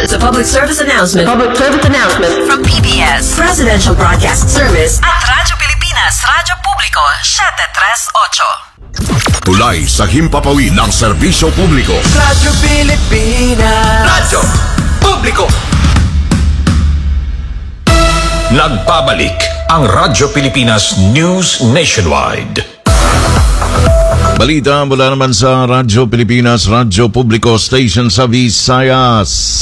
is a public service announcement. From PBS, Presidential Broadcast Service at Radyo Pilipinas, Radyo Publiko, 738. Tulay sa himpapawid ng serbisyo publiko. Radyo Pilipinas. Radyo Publiko. Nagbabalik ang Radyo Pilipinas News Nationwide. Balita mula naman sa Radyo Pilipinas, Radyo Publiko Station sa Visayas.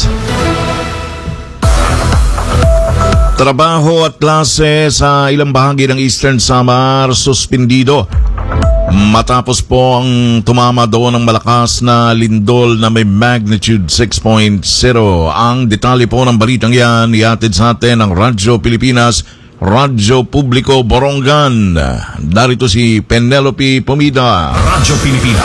Trabaho at klase sa ilang bahagi ng Eastern Samar suspendido. Matapos po ang tumama doon ng malakas na lindol na may magnitude 6.0. Ang detalye po ng balitang yan ihatid sa atin ng Radyo Pilipinas, Radyo Publiko Borongan. Narito si Penelope Pumida. Radyo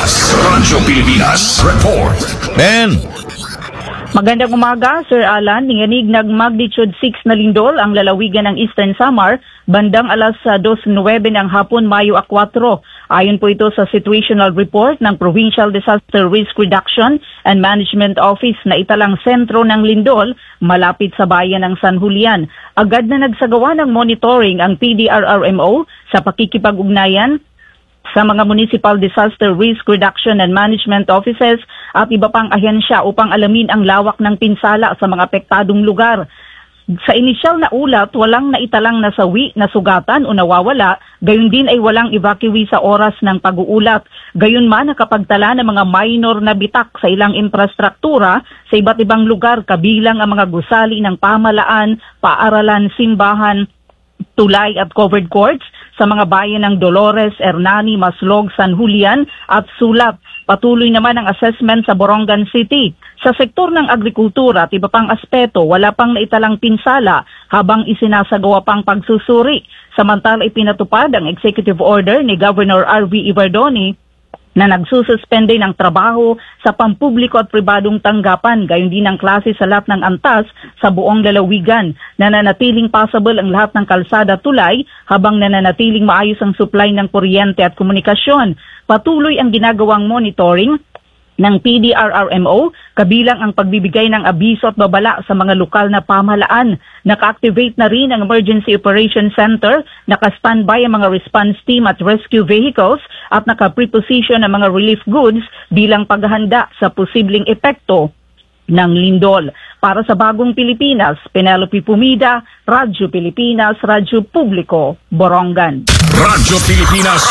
Pilipinas Report. Ben! Magandang umaga, Sir Alan. Ninganig nag magnitude 6 na lindol ang lalawigan ng Eastern Samar bandang alas 2:09 ng hapon, Mayo 4. Ayon po ito sa situational report ng Provincial Disaster Risk Reduction and Management Office na italang sentro ng lindol malapit sa bayan ng San Julian. Agad na nagsagawa ng monitoring ang PDRRMO sa pakikipag-ugnayan sa mga Municipal Disaster Risk Reduction and Management Offices at iba pang ahensya upang alamin ang lawak ng pinsala sa mga apektadong lugar. Sa inisyal na ulat, walang naitalang nasawi, nasugatan o nawawala, gayon din ay walang evacuee sa oras ng pag-uulat. Gayon man nakapagtala ng mga minor na bitak sa ilang infrastruktura sa iba't ibang lugar kabilang ang mga gusali ng pamahalaan, paaralan, simbahan, tulay at covered courts sa mga bayan ng Dolores, Hernani, Maslog, San Julian at Sulat. Patuloy naman ang assessment sa Borongan City. Sa sektor ng agrikultura at iba pang aspeto, wala pang naitalang pinsala habang isinasagawa pang pagsusuri. Samantala ipinatupad ang executive order ni Governor R.V. Iverdoni na nagsususpende ng trabaho sa pampubliko at pribadong tanggapan, gayon din ang klase sa lahat ng antas sa buong lalawigan. Nananatiling possible ang lahat ng kalsada tulay habang nananatiling maayos ang supply ng kuryente at komunikasyon. Patuloy ang ginagawang monitoring ng PDRRMO, kabilang ang pagbibigay ng abiso at babala sa mga lokal na pamahalaan. Naka-activate na rin ang Emergency Operation Center, naka-standby ang mga response team at rescue vehicles at naka-preposition ang mga relief goods bilang paghahanda sa posibleng epekto ng lindol. Para sa Bagong Pilipinas, Penelope Pumida, Radyo Pilipinas, Radyo Publiko, Borongan. Radyo Pilipinas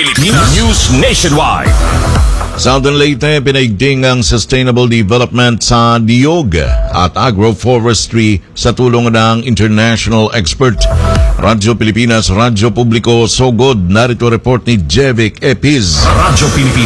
News Nationwide. Southern Leyte, pinaigting ang sustainable development sa niyog at agroforestry sa tulong ng international expert. Radyo Pilipinas, Radyo Publiko, Sogod. Narito report ni Jevic Epiz. Radyo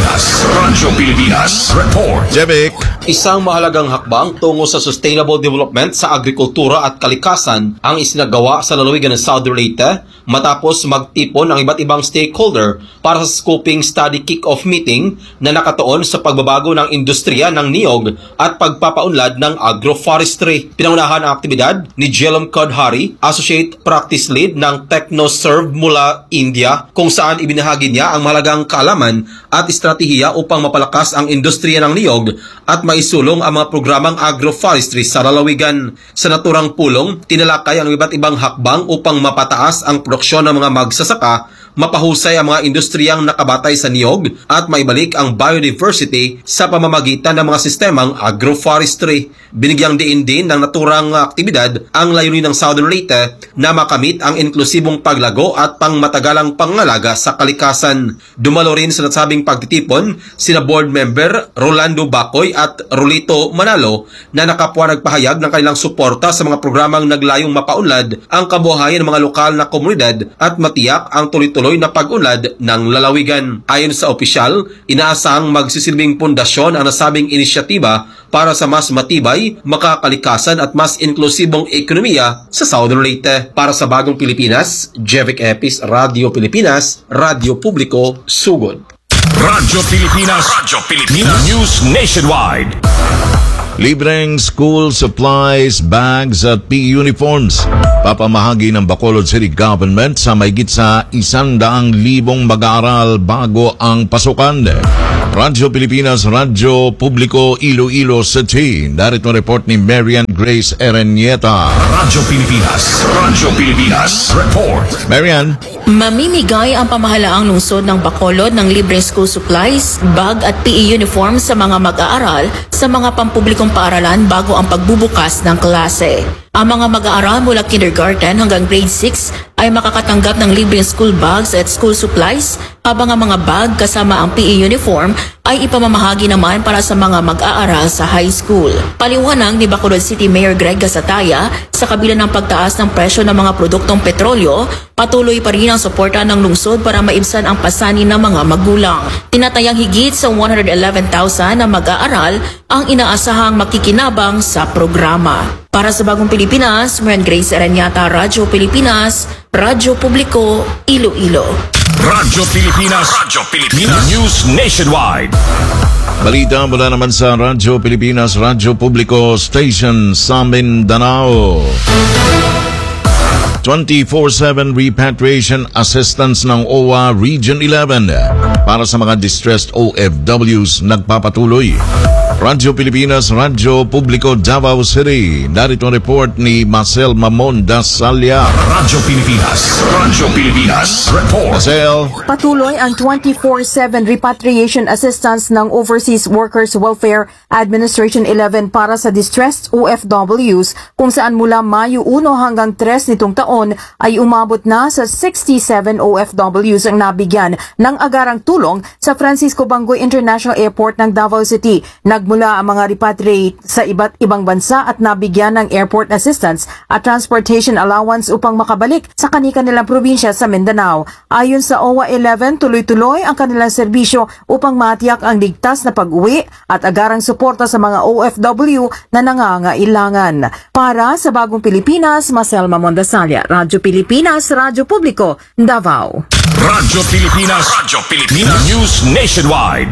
Pilipinas Report. Jevic. Isang mahalagang hakbang tungo sa sustainable development sa agrikultura at kalikasan ang isinagawa sa lalawigan ng Southern Leyte matapos magtipon ang iba't ibang stakeholder para sa scoping study kick-off meeting na nakatuon sa pagbabago ng industriya ng niyog at pagpapaunlad ng agroforestry. Pinangunahan ang aktibidad ni Jelom Kadhari, Associate Practice Lead ng TechnoServe mula India, kung saan ibinahagi niya ang mahalagang kaalaman at estratehiya upang mapalakas ang industriya ng niyog at maisulong ang mga programang agroforestry sa lalawigan. Sa naturang pulong, tinalakay ang iba't ibang hakbang upang mapataas ang produksyon ng mga magsasaka, mapahusay ang mga industriyang nakabatay sa niyog at maibalik ang biodiversity sa pamamagitan ng mga sistemang agroforestry. Binigyang diin din ng naturang aktibidad ang layunin ng Southern Leyte na makamit ang inklusibong paglago at pangmatagalang pangalaga sa kalikasan. Dumalo rin sa nasabing pagtitipon sina board member Rolando Bacoy at Rolito Manalo na nakapwa nagpahayag ng kanilang suporta sa mga programang naglayong mapaunlad ang kabuhayan ng mga lokal na komunidad at matiyak ang tuloy-tuloy na pag-unlad ng lalawigan. Ayon sa opisyal, inaasahang magsisilbing pundasyon ang nasabing inisyatiba para sa mas matibay, makakalikasan at mas inklusibong ekonomiya sa Southern Leyte. Para sa Bagong Pilipinas, Jevic Epis, Radyo Pilipinas, Radyo Publiko, Sugod. Radyo Pilipinas News Nationwide. Libreng school supplies, bags at PE uniforms. Papamahagi ng Bacolod City Government sa mahigit sa 100,000 mag-aaral bago ang pasukan. Radyo Pilipinas, Radyo Publiko, Iloilo City. Narito ang report ni Marian Grace Erenieta. Radyo Pilipinas Report. Marian. Mamimigay ang pamahalaang lungsod ng Bacolod ng libreng school supplies, bag at PE uniform sa mga mag-aaral sa mga pampublikong paaralan bago ang pagbubukas ng klase. Ang mga mag-aaral mula kindergarten hanggang grade 6 ay makakatanggap ng libreng school bags at school supplies, habang ang mga bag kasama ang PE uniform ay ipamamahagi naman para sa mga mag-aaral sa high school. Paliwanag ni Bacolod City Mayor Greg Gasataya, sa kabila ng pagtaas ng presyo ng mga produktong petrolyo, patuloy pa rin ang suporta ng lungsod para maibsan ang pasanin ng mga magulang. Tinatayang higit sa 111,000 na mag-aaral ang inaasahang makikinabang sa programa. Para sa Bagong Pilipinas, Marian Grace Erenieta, Radyo Pilipinas, Radyo Publiko, Iloilo. Radyo Pilipinas News Nationwide. Balita mula naman sa Radyo Pilipinas, Radyo Publiko Station sa Mindanao. 24/7 repatriation assistance ng OWA Region 11 para sa mga distressed OFWs nagpapatuloy. Radyo Pilipinas, Radyo Publiko, Davao City. Narito ang report ni Marcel Mamon Dasalia. Radyo Pilipinas Report. Marcel. Patuloy ang 24/7 repatriation assistance ng Overseas Workers Welfare Administration 11 para sa distressed OFWs, kung saan mula Mayo 1 hanggang 3 nitong taon ay umabot na sa 67 OFWs ang nabigyan ng agarang tulong sa Francisco Bangoy International Airport ng Davao City. Nagmula ang mga repatriate sa iba't ibang bansa at nabigyan ng airport assistance at transportation allowance upang makabalik sa kani-kanilang probinsya sa Mindanao. Ayon sa OWA 11, tuloy-tuloy ang kanilang serbisyo upang matiyak ang ligtas na pag-uwi at agarang suporta sa mga OFW na nangangailangan. Para sa Bagong Pilipinas, Marcel Mamon Dasalia, Radyo Pilipinas, Radyo Publiko, Davao. Radyo Pilipinas News Nationwide.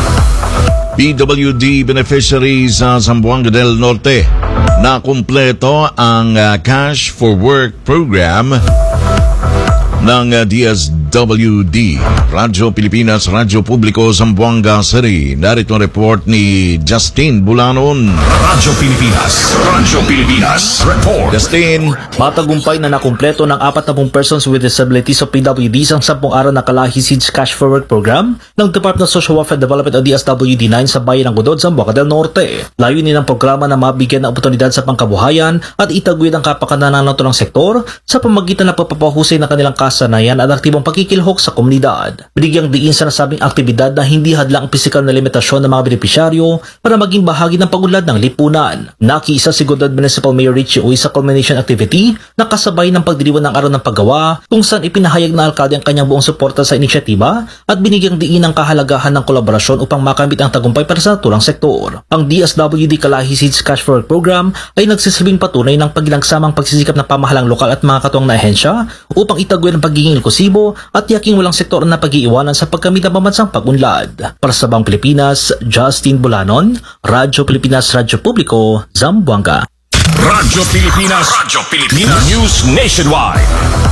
PWD beneficiaries sa Zamboanga del Norte na kumpleto ang Cash for Work program ng DSWD. Radyo Pilipinas, Radyo Publiko, Zamboanga City. Narito ang report ni Justin Bulanon. Radyo Pilipinas Report. Justin. Matagumpay na nakumpleto ng 40 persons with disabilities o PWDs ang 10 araw na Kalahi Seeds Cash for Work program ng Department of Social Welfare Development o DSWD 9 sa bayan ng Godod, Zamboanga del Norte. Layunin ng programa na mabigyan ng oportunidad sa pangkabuhayan at itaguyod ang kapakanan ng naturang sektor sa pamagitan ng pagpapahusay ng kanilang kasanayan at aktibong pagkikilhok sa komunidad. Binigyang diin sa nasabing aktibidad na hindi hadlang ang pisikal na limitasyon ng mga benepisyaryo para maging bahagi ng pag-unlad ng lipunan. Nakiisa si Godod Municipal Mayor Richie Uy sa culmination activity na kasabay ng pagdiriwang ng araw ng paggawa, kung saan ipinahayag na alkalde ang kanyang buong suporta sa inisyatiba at binigyang diin ang kahalagahan ng kolaborasyon upang makamit ang tagumpay para sa naturang sektor. Ang DSWD Kalahi Seeds Cash for Work program ay nagsisilbing patunay ng pagilangsamang pagsisikap ng pamahalang lokal at mga katuwang na ahensya upang itaguyod ang pagiging inklusibo at yaking walang sektor na pag-iiwanan sa pagkamit ng pambansang pag-unlad. Para sa Bagong Pilipinas, Justin Bulanon, Radyo Pilipinas, Radyo Publiko, Zamboanga. Radyo Pilipinas News Nationwide.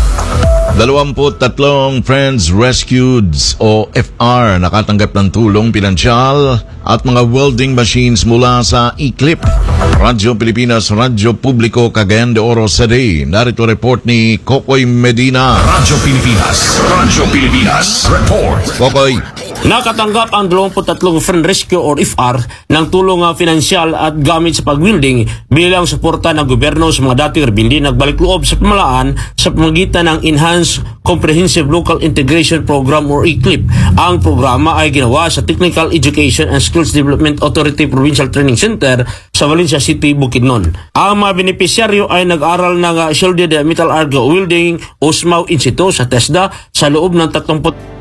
23 Friends Rescued o FR nakatanggap ng tulong pinansyal at mga welding machines mula sa Eclip. Radyo Pilipinas, Radyo Publiko, Cagayan de Oro City. Narito report ni Kokoy Medina. Radyo Pilipinas Report. Kokoy. Nakatanggap ang 23 Friend Rescue or FR ng tulong pinansyal at gamit sa pag-welding bilang suporta ng gobyerno sa mga dating rebelde nagbalik loob sa pamahalaan sa pamagitan ng Enhanced Comprehensive Local Integration Program or ECLIP. Ang programa ay ginawa sa Technical Education and Skills Development Authority Provincial Training Center sa Valencia City, Bukidnon. Ang mga benepisyaryo ay nag-aral ng Shielded Metal Arc Welding o SMAW In situ sa TESDA sa loob ng 30